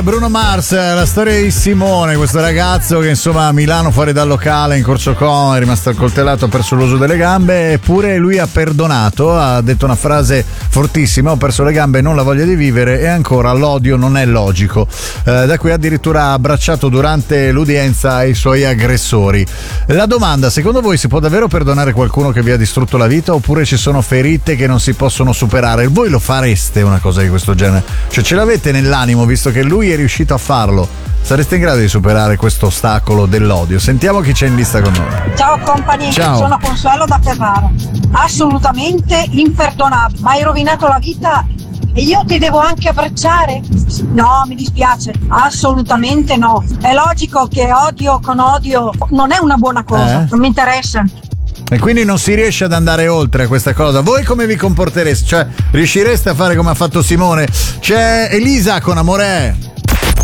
Bruno Mars, la storia di Simone, questo ragazzo che insomma a Milano fuori dal locale in Corso Como è rimasto accoltellato, ha perso l'uso delle gambe, eppure lui ha perdonato, ha detto una frase fortissima: ho perso le gambe e non la voglia di vivere, e ancora l'odio non è logico. Da qui addirittura ha abbracciato durante l'udienza i suoi aggressori. La domanda: secondo voi si può davvero perdonare qualcuno che vi ha distrutto la vita, oppure ci sono ferite che non si possono superare? Voi lo fareste una cosa di questo genere? Cioè, ce l'avete nell'animo, visto che lui è riuscito a farlo? Sareste in grado di superare questo ostacolo dell'odio? Sentiamo chi c'è in lista con noi. Ciao company, Ciao. Sono Consuelo da Ferrara. Assolutamente imperdonabile. Mi hai rovinato la vita e io ti devo anche abbracciare? No, mi dispiace, assolutamente no. È logico che odio con odio non è una buona cosa, non mi interessa. E quindi non si riesce ad andare oltre a questa cosa. Voi come vi comportereste? Cioè, riuscireste a fare come ha fatto Simone? C'è Elisa con Amore.